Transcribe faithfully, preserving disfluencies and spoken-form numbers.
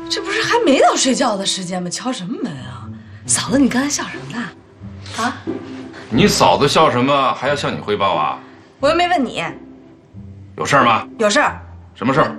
这不是还没到睡觉的时间吗？敲什么门啊？嫂子，你刚才笑什么呢？啊？ 你嫂子笑什么？还要向你汇报啊？ 我又没问你。 有事儿吗？ 有事儿。 什么事儿？